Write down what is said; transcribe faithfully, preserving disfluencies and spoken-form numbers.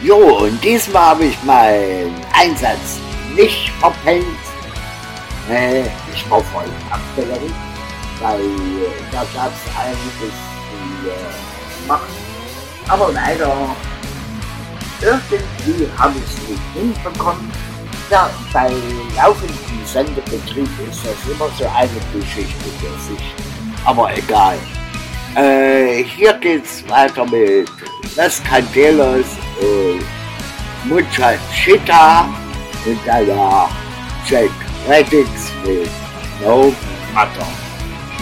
Jo, und diesmal habe ich meinen Einsatz nicht verpennt. Äh, ich war voll abgelenkt, weil äh, da gab es einiges zu äh, machen. Aber leider, irgendwie habe ich es nicht hinbekommen. Ja, bei laufendem Sendebetrieb ist das immer so eine Geschichte für sich. Aber egal. Äh, hier geht's weiter mit Los Candelos und Muchachita und danach Jack Reddix mit No Matter.